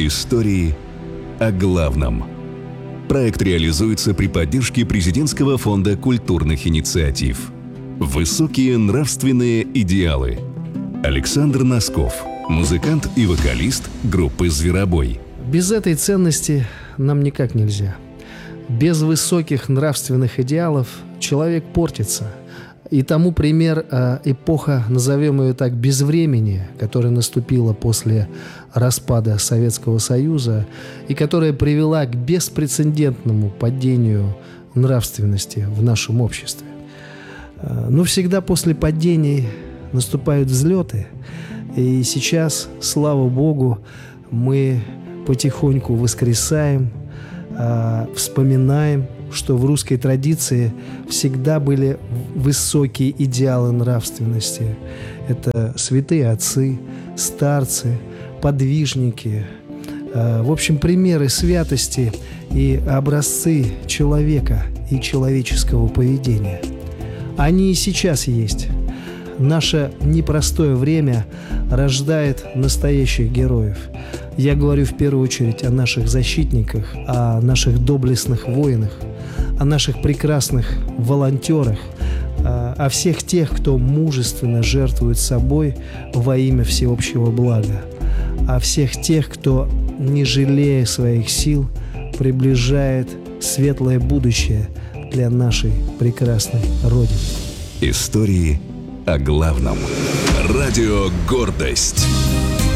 Истории о главном. Проект реализуется при поддержке Президентского фонда культурных инициатив. Высокие нравственные идеалы. Александр Носков, музыкант и вокалист группы «Зверобой». Без этой ценности нам никак нельзя. Без высоких нравственных идеалов человек портится. И тому пример эпоха, назовем ее так, безвремени, которая наступила после распада Советского Союза и которая привела к беспрецедентному падению нравственности в нашем обществе. Но всегда после падений наступают взлеты. И сейчас, слава Богу, мы потихоньку воскресаем, вспоминаем, что в русской традиции всегда были высокие идеалы нравственности. Это святые отцы, старцы, подвижники. В общем, примеры святости и образцы человека и человеческого поведения. Они и сейчас есть. Наше непростое время рождает настоящих героев. Я говорю в первую очередь о наших защитниках, о наших доблестных воинах, о наших прекрасных волонтерах, о всех тех, кто мужественно жертвует собой во имя всеобщего блага, о всех тех, кто, не жалея своих сил, приближает светлое будущее для нашей прекрасной Родины. Истории о главном. Радио «Гордость».